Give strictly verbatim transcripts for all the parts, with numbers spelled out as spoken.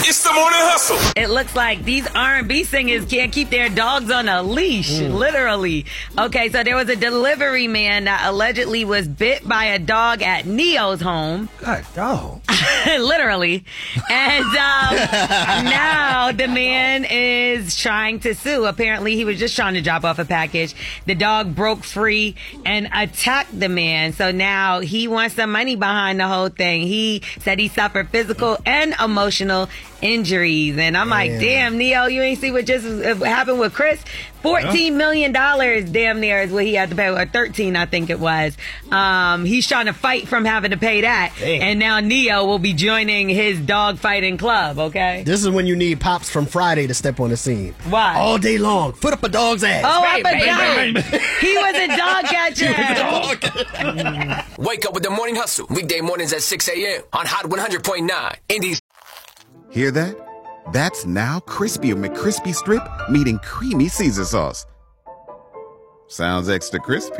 It's the Morning Hustle. It looks like these R and B singers can't keep their dogs on a leash, mm. literally. Okay, so there was a delivery man that allegedly was bit by a dog at Neo's home. God, dog. Literally. And um, now the man is trying to sue. Apparently, he was just trying to drop off a package. The dog broke free and attacked the man. So now he wants some money behind the whole thing. He said he suffered physical and emotional injuries. And I'm damn. like, damn, Neo, you ain't see what just happened with Chris? fourteen million dollars damn near is what he had to pay, or thirteen, I think it was. Um, he's trying to fight from having to pay that. Damn. And now Neo will be joining his dog fighting club, okay? This is when you need Pops from Friday to step on the scene. Why? All day long. Foot up a dog's ass. Oh, bang, I forgot. bang, bang, bang. He was a dog catcher. mm. Wake up with the Morning Hustle. Weekday mornings at six a.m. on Hot one hundred point nine. Indies. Hear that? That's now Crispy McCrispy Strip meeting Creamy Caesar Sauce. Sounds extra crispy.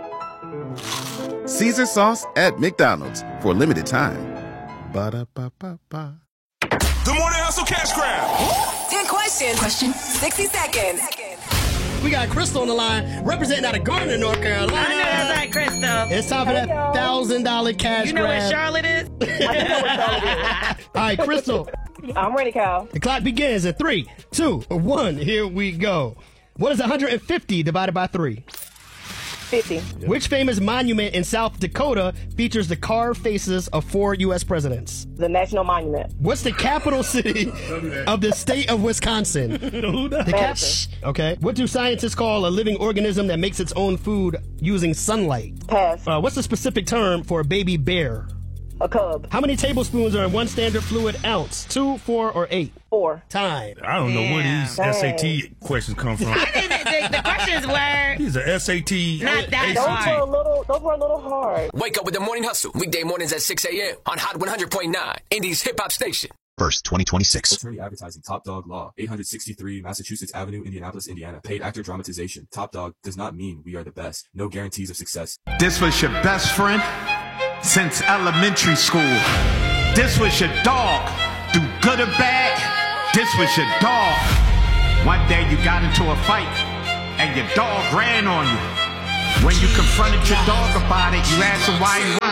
Caesar Sauce at McDonald's for a limited time. Ba-da-ba-ba-ba. The Morning Hustle Cash Grab. ten questions. Question. sixty seconds. We got Crystal on the line, representing out of Garner, North Carolina. I know that's right, Crystal. It's time for that one thousand dollars cash You know grab. what Charlotte is? I know what Charlotte is. All right, Crystal. I'm ready, Kyle. The clock begins at three, two, one. Here we go. What is one hundred fifty divided by three? fifty. Which famous monument in South Dakota features the carved faces of four U S presidents? The National Monument. What's the capital city of the state of Wisconsin? The cap- okay. What do scientists call a living organism that makes its own food using sunlight? Pass. Uh, what's the specific term for a baby bear? A cub. How many tablespoons are in one standard fluid ounce? Two, four, or eight? Four. Time. I don't know where these Dang. S A T questions come from. I didn't think the questions were These are S A T. not that Those hard. were a little. Those were a little hard. Wake up with the Morning Hustle. Weekday mornings at six a.m. on Hot one hundred point nine. Indies hip hop station. First, twenty twenty-six. Attorney advertising. Top Dog Law. eight sixty-three Massachusetts Avenue, Indianapolis, Indiana. Paid actor dramatization. Top Dog does not mean we are the best. No guarantees of success. This was your best friend since elementary school. This was your dog. Through good or bad, this was your dog. One day you got into a fight and your dog ran on you. When you confronted your dog about it, you asked him why he